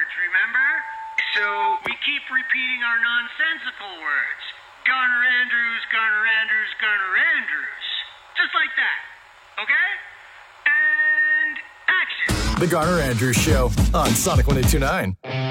words, remember? So we keep repeating our nonsensical words. Garner Andrews, Garner Andrews, Garner Andrews. Just like that. Okay? And action. The Garner Andrews Show on Sonic 102.9.